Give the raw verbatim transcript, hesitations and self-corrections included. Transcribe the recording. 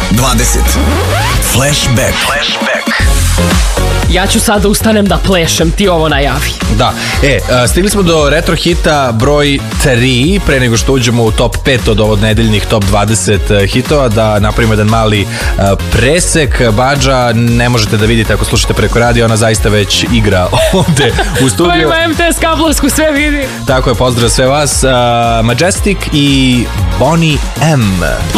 dvadeset. Flashback. Flashback. Ja ću sada ustanem da plešem, ti ovo najavi. Da, e, stigli smo do retro hita broj tri, pre nego što uđemo u top pet od ovog nedeljnih top dvadeset hitova, da napravimo jedan mali presek. Badža ne možete da vidite ako slušate preko radija, ona zaista već igra ovde u studiju. Ko ima em te es kablovsku, sve vidi. Tako je, pozdrav sve vas. Majestic i Boney M.